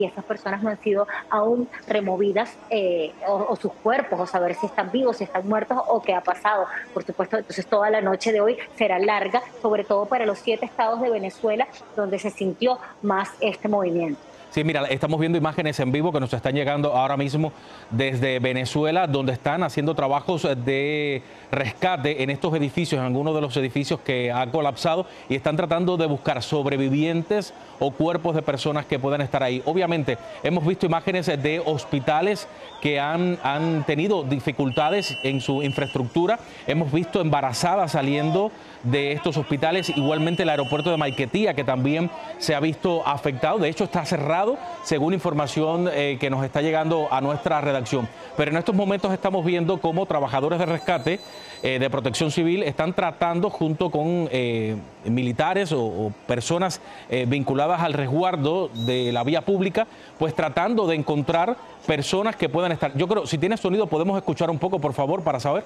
y esas personas no han sido aún removidas o sus cuerpos, o saber si están vivos, si están muertos o qué ha pasado. Por supuesto, entonces toda la noche de hoy será larga, sobre todo para los 7 estados de Venezuela, donde se sintió más este movimiento. Sí, mira, estamos viendo imágenes en vivo que nos están llegando ahora mismo desde Venezuela, donde están haciendo trabajos de rescate en estos edificios, en algunos de los edificios que han colapsado, y están tratando de buscar sobrevivientes o cuerpos de personas que puedan estar ahí. Obviamente, hemos visto imágenes de hospitales que han tenido dificultades en su infraestructura. Hemos visto embarazadas saliendo de estos hospitales, igualmente el aeropuerto de Maiquetía, que también se ha visto afectado. De hecho, está cerrado, según información que nos está llegando a nuestra redacción. Pero en estos momentos estamos viendo cómo trabajadores de rescate de Protección Civil están tratando, junto con militares o personas vinculadas al resguardo de la vía pública, pues tratando de encontrar personas que puedan estar. Yo creo, si tienes sonido, podemos escuchar un poco, por favor, para saber.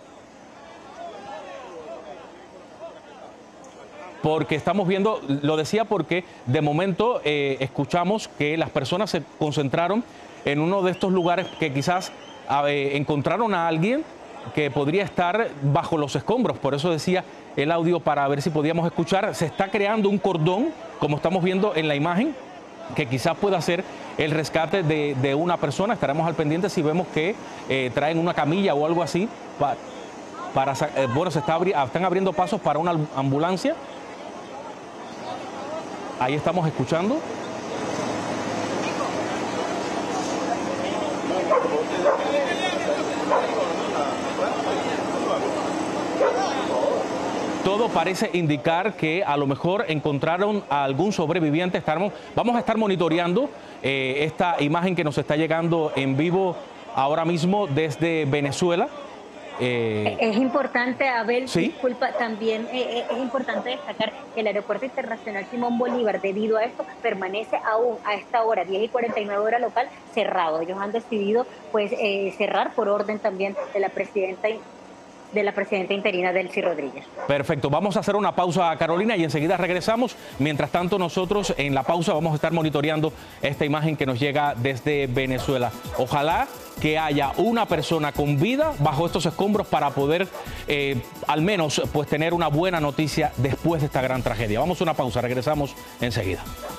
Porque estamos viendo, lo decía porque de momento escuchamos que las personas se concentraron en uno de estos lugares que quizás encontraron a alguien que podría estar bajo los escombros. Por eso decía el audio, para ver si podíamos escuchar. Se está creando un cordón, como estamos viendo en la imagen, que quizás pueda ser el rescate de una persona. Estaremos al pendiente si vemos que traen una camilla o algo así. Bueno, están abriendo pasos para una ambulancia. Ahí estamos escuchando. Todo parece indicar que a lo mejor encontraron a algún sobreviviente. Vamos a estar monitoreando esta imagen que nos está llegando en vivo ahora mismo desde Venezuela. Es importante, Abel, ¿sí? Disculpa, también es importante destacar que el Aeropuerto Internacional Simón Bolívar, debido a esto, permanece aún a esta hora, 10:49 hora local, cerrado. Ellos han decidido pues cerrar por orden también de la presidenta interina, Delcy Rodríguez. Perfecto, vamos a hacer una pausa, Carolina, y enseguida regresamos. Mientras tanto, nosotros en la pausa vamos a estar monitoreando esta imagen que nos llega desde Venezuela. Ojalá que haya una persona con vida bajo estos escombros para poder al menos pues tener una buena noticia después de esta gran tragedia. Vamos a una pausa, regresamos enseguida.